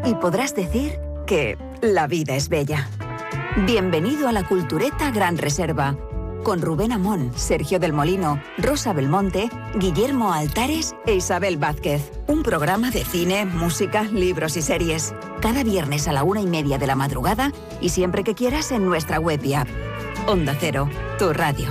y podrás decir que la vida es bella. Bienvenido a la Cultureta Gran Reserva, con Rubén Amón, Sergio del Molino, Rosa Belmonte, Guillermo Altares e Isabel Vázquez. Un programa de cine, música, libros y series. Cada viernes a la 1:30 de la madrugada y siempre que quieras en nuestra web y app. Onda Cero, tu radio.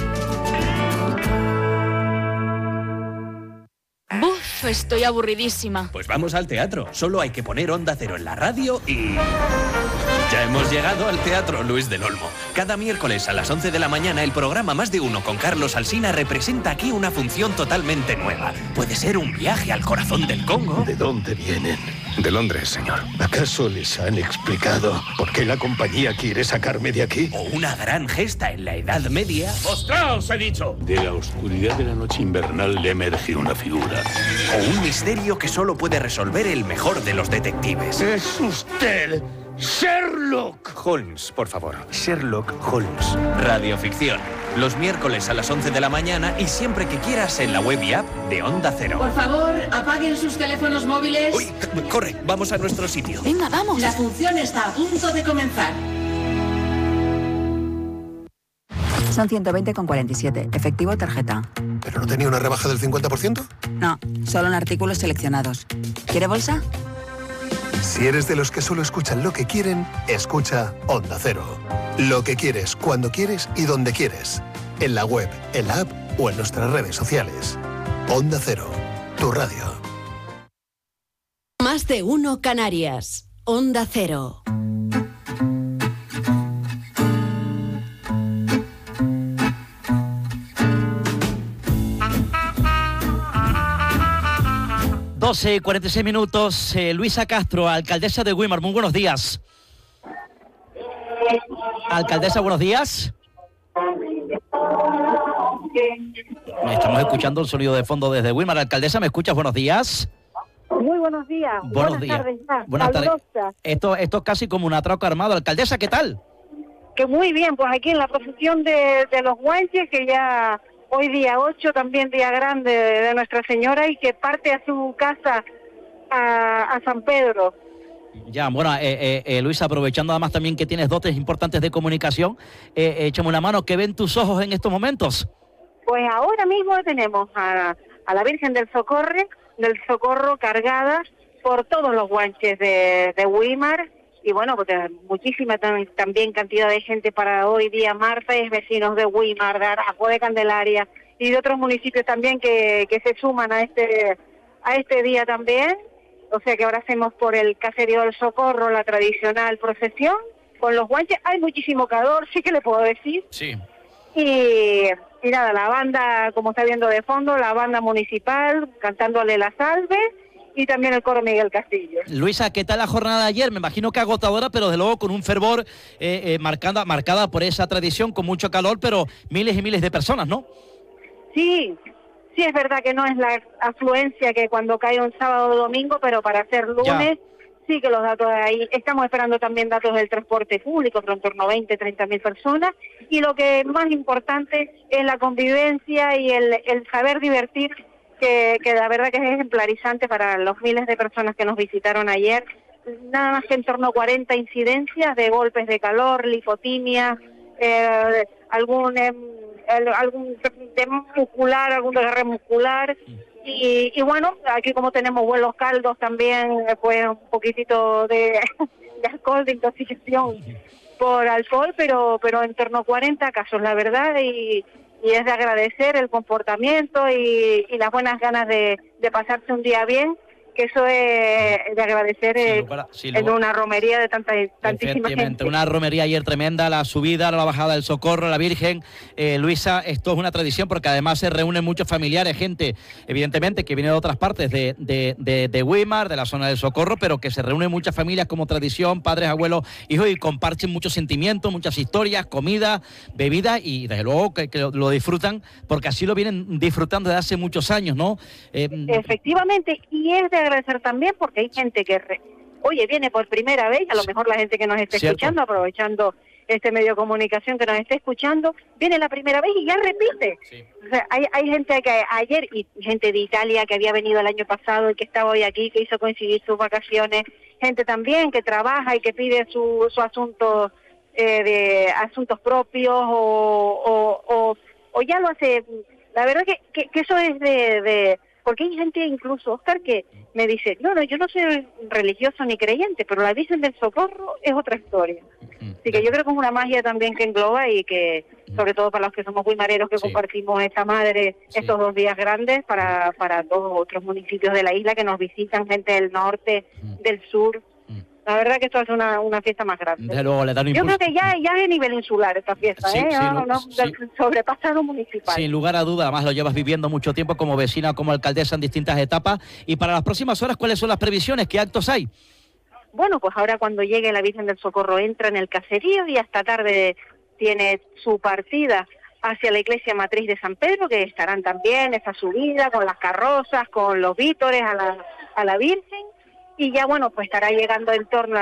Buf, estoy aburridísima. Pues vamos al teatro. Solo hay que poner Onda Cero en la radio y... Ya hemos llegado al Teatro Luis del Olmo. Cada miércoles a las 11 de la mañana el programa Más de Uno con Carlos Alsina representa aquí una función totalmente nueva. Puede ser un viaje al corazón del Congo. ¿De dónde vienen? De Londres, señor. ¿Acaso les han explicado por qué la compañía quiere sacarme de aquí? O una gran gesta en la Edad Media. ¡Mostraos, he dicho! De la oscuridad de la noche invernal le emerge una figura. O un misterio que solo puede resolver el mejor de los detectives. ¡Es usted! ¡Sherlock! Holmes, por favor. Sherlock Holmes. Radioficción. Los miércoles a las 11 de la mañana y siempre que quieras en la web y app de Onda Cero. Por favor, apaguen sus teléfonos móviles. Uy, corre, vamos a nuestro sitio. Venga, vamos. La función está a punto de comenzar. Son 120,47. Efectivo tarjeta. ¿Pero no tenía una rebaja del 50%? No, solo en artículos seleccionados. ¿Quiere bolsa? Si eres de los que solo escuchan lo que quieren, escucha Onda Cero. Lo que quieres, cuando quieres y donde quieres. En la web, en la app o en nuestras redes sociales. Onda Cero, tu radio. Más de Uno Canarias. Onda Cero. y 46 minutos. Luisa Castro, alcaldesa de Güímar, muy buenos días. Alcaldesa, buenos días. Estamos escuchando el sonido de fondo desde Güímar. Alcaldesa, ¿me escuchas? Buenos días. Muy buenos días. Buenos días. Tardes, ya. Buenas tardes. Saludosa. Esto es casi como un atraco armado. Alcaldesa, ¿qué tal? Que muy bien, pues aquí en la procesión de los guanches, que ya hoy día 8, también día grande de Nuestra Señora, y que parte a su casa a San Pedro. Ya, bueno, Luisa, aprovechando además también que tienes dotes importantes de comunicación, échame una mano. ¿Qué ven tus ojos en estos momentos? Pues ahora mismo tenemos a la Virgen del Socorro cargada por todos los guanches de Güímar, y bueno, pues muchísima también cantidad de gente para hoy día martes, vecinos de Güímar, de Arajo, de Candelaria y de otros municipios también que se suman a este día también. O sea que ahora hacemos por el Caserío del Socorro la tradicional procesión con los guanches. Hay muchísimo calor, sí que le puedo decir. Sí. Y nada, la banda, como está viendo de fondo, la banda municipal cantándole la salve, y también el coro Miguel Castillo. Luisa, ¿qué tal la jornada de ayer? Me imagino que agotadora, pero de luego con un fervor marcada por esa tradición, con mucho calor, pero miles y miles de personas, ¿no? Sí, es verdad que no es la afluencia que cuando cae un sábado o domingo, pero para ser lunes, sí que los datos de ahí. Estamos esperando también datos del transporte público, en torno a 20, 30.000 personas, y lo que más importante es la convivencia y el saber divertir, que la verdad que es ejemplarizante para los miles de personas que nos visitaron ayer. Nada más que en torno a 40 incidencias de golpes de calor, lipotimia, algún tema muscular, algún desgarre muscular, y bueno, aquí como tenemos vuelos caldos también, pues un poquitito de alcohol, de intoxicación por alcohol, pero en torno a 40 casos, la verdad, y es de agradecer el comportamiento y las buenas ganas de pasarse un día bien, que eso es de agradecer en una romería de tantísima gente. Una romería ayer tremenda, la subida, la bajada del Socorro, la Virgen. Luisa, esto es una tradición porque además se reúnen muchos familiares, gente, evidentemente, que viene de otras partes de Güímar, de la zona del Socorro, pero que se reúnen muchas familias como tradición, padres, abuelos, hijos, y comparten muchos sentimientos, muchas historias, comida, bebida, y desde luego que lo disfrutan, porque así lo vienen disfrutando desde hace muchos años, ¿no? Efectivamente, y es de agradecer también porque hay gente que viene por primera vez, a lo mejor la gente que nos esté escuchando, aprovechando este medio de comunicación que nos esté escuchando, viene la primera vez y ya repite. Sí. O sea, hay gente que ayer, y gente de Italia que había venido el año pasado y que estaba hoy aquí, que hizo coincidir sus vacaciones, gente también que trabaja y que pide su asunto de asuntos propios o ya lo hace. La verdad que eso es de porque hay gente incluso, Óscar, que me dice, no, yo no soy religioso ni creyente, pero la Virgen del Socorro es otra historia. Así que yo creo que es una magia también que engloba y que, sobre todo para los que somos guimareros, que compartimos esta madre estos 2 días grandes para todos otros municipios de la isla que nos visitan, gente del norte, del sur. La verdad que esto es una fiesta más grande. Luego, le da un yo creo que ya es a nivel insular esta fiesta, sobrepasa lo municipal. Sin lugar a duda, además lo llevas viviendo mucho tiempo como vecina, como alcaldesa en distintas etapas. Y para las próximas horas, ¿cuáles son las previsiones? ¿Qué actos hay? Bueno, pues ahora cuando llegue la Virgen del Socorro entra en el caserío y hasta tarde tiene su partida hacia la iglesia matriz de San Pedro, que estarán también esa subida con las carrozas, con los vítores a la Virgen. Y ya, bueno, pues estará llegando en torno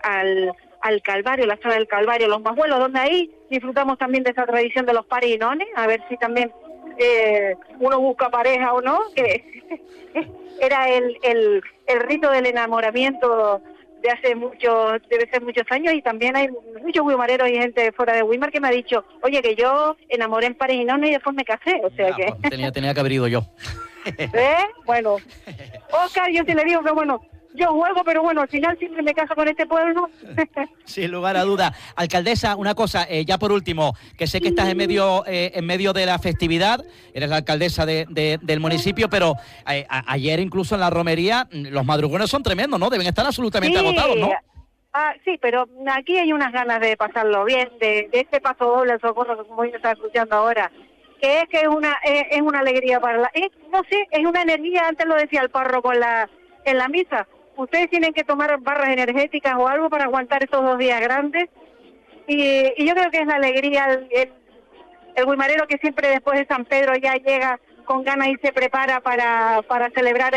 al Calvario, la zona del Calvario, los más vuelos, donde ahí disfrutamos también de esa tradición de los pares y nones, a ver si también uno busca pareja o no, que era el rito del enamoramiento de hace debe ser muchos años, y también hay muchos guimareros y gente fuera de Weimar que me ha dicho, oye, que yo enamoré en pares y nones y después me casé, o sea que... Pues tenía que haber ido yo. Bueno, Óscar, yo te le digo que bueno... Yo juego, pero bueno, al final siempre me caso con este pueblo. Sin lugar a duda. Alcaldesa, una cosa, ya por último, que sé que estás en medio de la festividad, eres la alcaldesa del municipio, pero ayer incluso en la romería los madrugones son tremendos, ¿no? Deben estar absolutamente agotados, ¿no? Sí, pero aquí hay unas ganas de pasarlo bien, de este paso doble al Socorro, como yo estaba escuchando ahora, que es una alegría para no sé, es una energía, antes lo decía el párroco en la misa. Ustedes tienen que tomar barras energéticas o algo para aguantar estos 2 días grandes. Y yo creo que es la alegría, el guimarero que siempre después de San Pedro ya llega con ganas y se prepara para celebrar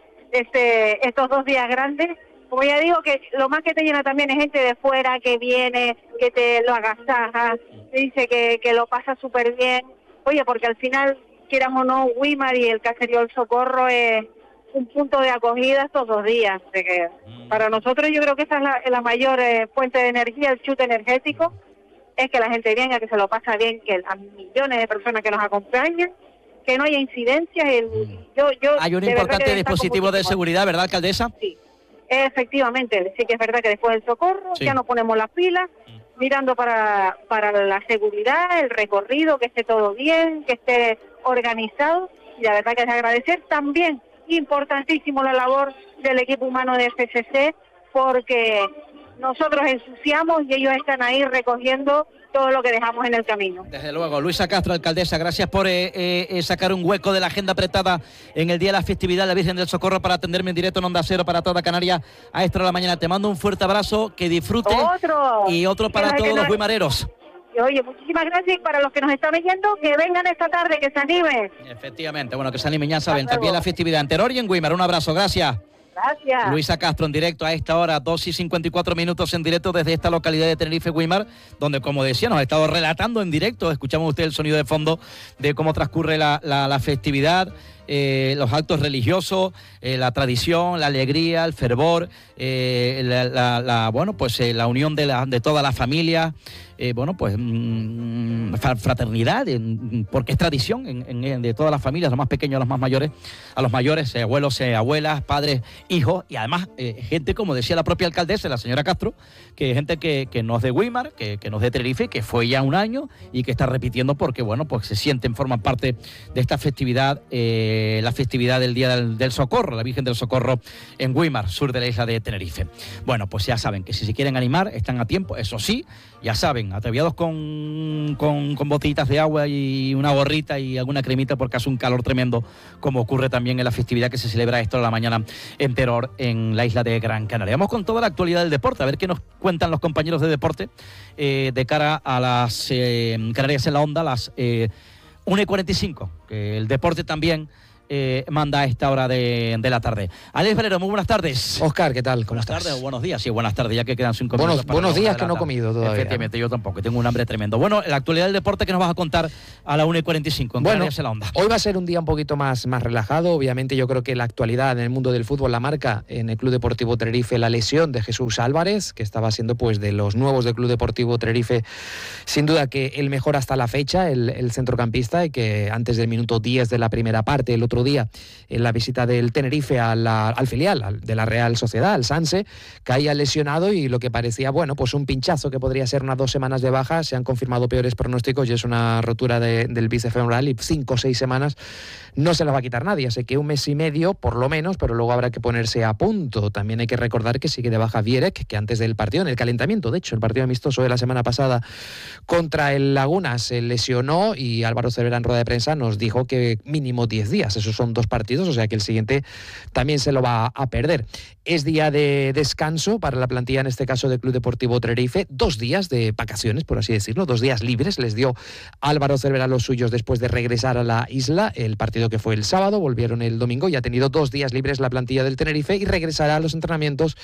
estos 2 días grandes. Como ya digo, que lo más que te llena también es gente de fuera que viene, que te lo agasaja, te dice que lo pasa súper bien. Oye, porque al final, quieras o no, Weimar y el caserío del Socorro es un punto de acogida estos 2 días. De que para nosotros yo creo que esa es la mayor fuente de energía, el chute energético, es que la gente venga, que se lo pasa bien, que a millones de personas que nos acompañan, que no haya incidencias. Hay un importante dispositivo de seguridad, ¿verdad, alcaldesa? Sí, efectivamente. Sí que es verdad que después del Socorro ya nos ponemos las pilas, mirando para la seguridad, el recorrido, que esté todo bien, que esté organizado. Y la verdad que es agradecer también, importantísimo, la labor del equipo humano de FCC, porque nosotros ensuciamos y ellos están ahí recogiendo todo lo que dejamos en el camino. Desde luego. Luisa Castro, alcaldesa, gracias por sacar un hueco de la agenda apretada en el día de la festividad de la Virgen del Socorro para atenderme en directo en Onda Cero para toda Canarias a esta hora de la mañana. Te mando un fuerte abrazo, que disfrutes. Otro para todos los guimareros. Oye, muchísimas gracias, y para los que nos están viendo, que vengan esta tarde, que se animen. Efectivamente, bueno, que se animen, ya saben, también la festividad en Teror y en Weimar. Un abrazo, gracias. Gracias. Luisa Castro en directo a esta hora, 2:54 en directo desde esta localidad de Tenerife, Weimar, donde, como decía, nos ha estado relatando en directo, escuchamos usted el sonido de fondo de cómo transcurre la festividad, los actos religiosos, la tradición, la alegría, el fervor, la unión de toda la familia, fraternidad, porque es tradición de todas las familias, los más pequeños a los más mayores, a los mayores, abuelos, abuelas, padres, hijos, y además gente, como decía la propia alcaldesa, la señora Castro, que gente que no es de Weimar, que no es de Tenerife, que fue ya un año y que está repitiendo porque, pues se sienten, forman parte de esta festividad, la festividad del Día del Socorro, la Virgen del Socorro en Weimar, sur de la isla de Tenerife. Bueno, pues ya saben que si se quieren animar, están a tiempo, eso sí, ya saben, ataviados con botellitas de agua y una gorrita y alguna cremita porque hace un calor tremendo, como ocurre también en la festividad que se celebra esto de la mañana en Teror, en la isla de Gran Canaria. Vamos con toda la actualidad del deporte, a ver qué nos cuentan los compañeros de deporte de cara a las Canarias en la Onda, las 1:45, que el deporte también manda a esta hora de la tarde. Alex Valero, muy buenas tardes. Óscar, ¿qué tal? ¿Cómo estás? Buenas tardes o buenos días. Sí, buenas tardes, ya que quedan 5 minutos. Buenos días, que no he comido todavía. Efectivamente, yo tampoco, tengo un hambre tremendo. Bueno, la actualidad del deporte que nos vas a contar a la 1:45 en Canarias en la Onda. Hoy va a ser un día un poquito más relajado. Obviamente yo creo que la actualidad en el mundo del fútbol la marca en el Club Deportivo Tenerife la lesión de Jesús Álvarez, que estaba siendo pues de los nuevos del Club Deportivo Tenerife, sin duda que el mejor hasta la fecha, el centrocampista, y que antes del minuto 10 de la primera parte, el otro día, en la visita del Tenerife al filial de la Real Sociedad, al Sanse, caía lesionado y lo que parecía, bueno, pues un pinchazo que podría ser unas 2 semanas de baja, se han confirmado peores pronósticos y es una rotura del bíceps femoral y 5 o 6 semanas no se las va a quitar nadie, así que 1 mes y medio por lo menos, pero luego habrá que ponerse a punto. También hay que recordar que sigue de baja Vierek, que antes del partido, en el calentamiento, de hecho, el partido amistoso de la semana pasada contra el Laguna se lesionó y Álvaro Cervera en rueda de prensa nos dijo que mínimo 10 días, esos son 2 partidos, o sea que el siguiente también se lo va a perder. Es día de descanso para la plantilla, en este caso del Club Deportivo Tenerife, 2 días de vacaciones, por así decirlo, 2 días libres les dio Álvaro Cervera a los suyos después de regresar a la isla. El partido que fue el sábado, volvieron el domingo y ha tenido 2 días libres la plantilla del Tenerife y regresará a los entrenamientos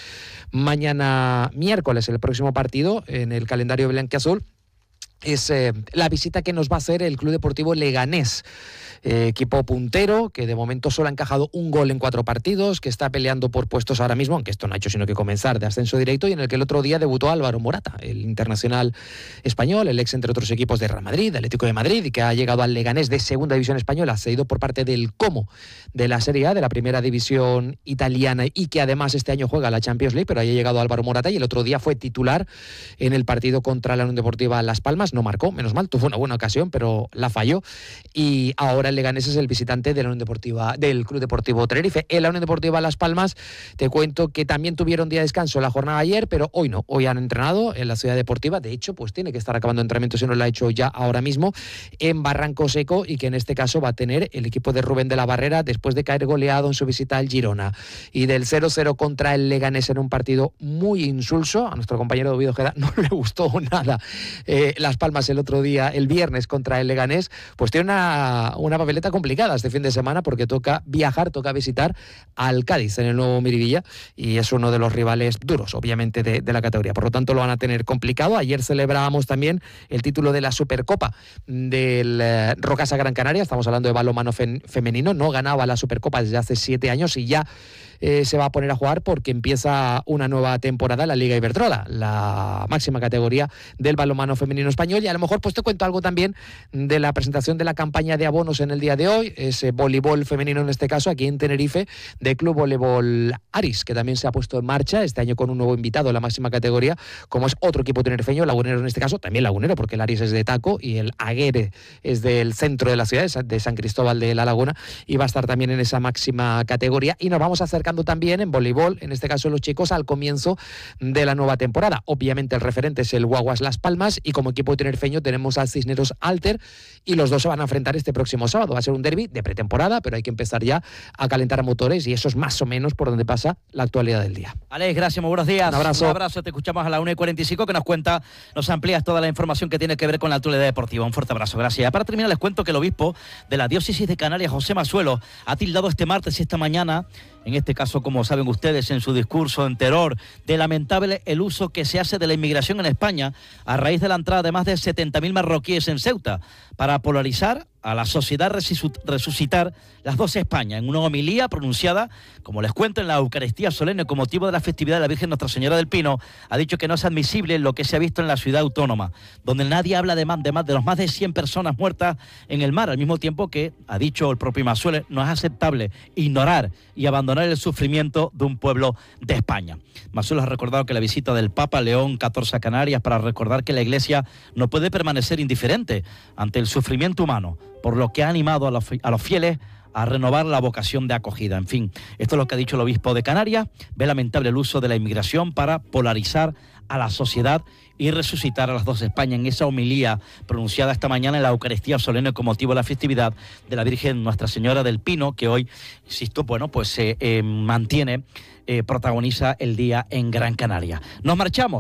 mañana miércoles. El próximo partido en el calendario blanquiazul es la visita que nos va a hacer el Club Deportivo Leganés, equipo puntero que de momento solo ha encajado 1 gol en 4 partidos, que está peleando por puestos ahora mismo, aunque esto no ha hecho sino que comenzar, de ascenso directo, y en el que el otro día debutó Álvaro Morata, el internacional español, el ex entre otros equipos de Real Madrid, Atlético de Madrid, y que ha llegado al Leganés de segunda división española, cedido por parte del Como de la Serie A, de la primera división italiana, y que además este año juega la Champions League, pero ahí ha llegado Álvaro Morata y el otro día fue titular en el partido contra la Unión Deportiva Las Palmas. No marcó, menos mal, tuvo una buena ocasión, pero la falló, y ahora el Leganés es el visitante de la Unión Deportiva, del Club Deportivo Tenerife. En la Unión Deportiva Las Palmas te cuento que también tuvieron día de descanso la jornada de ayer, pero hoy no, hoy han entrenado en la ciudad deportiva, de hecho pues tiene que estar acabando entrenamiento, si no lo ha hecho ya ahora mismo, en Barranco Seco, y que en este caso va a tener el equipo de Rubén de la Barrera después de caer goleado en su visita al Girona, y del 0-0 contra el Leganés en un partido muy insulso. A nuestro compañero David Ojeda no le gustó nada Las Palmas el otro día, el viernes, contra el Leganés, pues tiene una papeleta complicada este fin de semana, porque toca viajar, toca visitar al Cádiz en el nuevo Miribilla, y es uno de los rivales duros, obviamente, de la categoría. Por lo tanto, lo van a tener complicado. Ayer celebrábamos también el título de la Supercopa del Rocasa Gran Canaria. Estamos hablando de balonmano femenino. No ganaba la Supercopa desde hace 7 años y ya se va a poner a jugar porque empieza una nueva temporada en la Liga Iberdrola, la máxima categoría del balonmano femenino español. Y a lo mejor pues te cuento algo también de la presentación de la campaña de abonos en el día de hoy, ese voleibol femenino en este caso, aquí en Tenerife, de Club Voleibol Aris, que también se ha puesto en marcha este año con un nuevo invitado en la máxima categoría, como es otro equipo tinerifeño, Lagunero en este caso, también Lagunero, porque el Aris es de Taco y el Aguere es del centro de la ciudad, de San Cristóbal de la Laguna, y va a estar también en esa máxima categoría. Y nos vamos acercando también en voleibol, en este caso los chicos, al comienzo de la nueva temporada. Obviamente el referente es el Guaguas Las Palmas, y como equipo tinerifeño tenemos al Cisneros Alter, y los dos se van a enfrentar este próximo sábado. Va a ser un derbi de pretemporada, pero hay que empezar ya a calentar motores, y eso es más o menos por donde pasa la actualidad del día. Alex, gracias, muy buenos días. Un abrazo. Un abrazo, te escuchamos a la 1:45, que nos amplías toda la información que tiene que ver con la actualidad deportiva. Un fuerte abrazo, gracias. Para terminar, les cuento que el obispo de la diócesis de Canarias, José Masuelo, ha tildado este martes y esta mañana, en este caso, como saben ustedes, en su discurso en Terror, de lamentable el uso que se hace de la inmigración en España a raíz de la entrada de más de 70.000 marroquíes en Ceuta para polarizar a la sociedad, resucitar las dos Españas. En una homilía pronunciada, como les cuento, en la Eucaristía solemne con motivo de la festividad de la Virgen Nuestra Señora del Pino, ha dicho que no es admisible lo que se ha visto en la ciudad autónoma, donde nadie habla de los más de 100 personas muertas en el mar, al mismo tiempo que, ha dicho el propio Masuelo, no es aceptable ignorar y abandonar el sufrimiento de un pueblo de España. Masuelo ha recordado que la visita del Papa León XIV a Canarias para recordar que la Iglesia no puede permanecer indiferente ante el sufrimiento humano, por lo que ha animado a los fieles a renovar la vocación de acogida. En fin, esto es lo que ha dicho el obispo de Canarias. Ve lamentable el uso de la inmigración para polarizar a la sociedad y resucitar a las dos Españas, en esa homilía pronunciada esta mañana en la Eucaristía solemne con motivo de la festividad de la Virgen Nuestra Señora del Pino, que hoy, insisto, pues se protagoniza el día en Gran Canaria. Nos marchamos.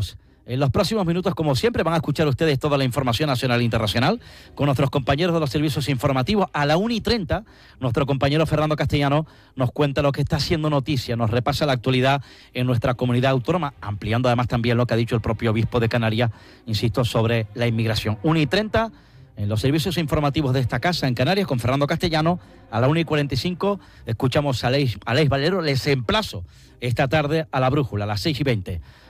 En los próximos minutos, como siempre, van a escuchar ustedes toda la información nacional e internacional con nuestros compañeros de los servicios informativos. A la 1:30, nuestro compañero Fernando Castellano nos cuenta lo que está haciendo noticia, nos repasa la actualidad en nuestra comunidad autónoma, ampliando además también lo que ha dicho el propio obispo de Canarias, insisto, sobre la inmigración. 1:30, en los servicios informativos de esta casa en Canarias, con Fernando Castellano. A la 1:45 escuchamos a Aleix Valero. Les emplazo esta tarde a La Brújula, a las 6:20.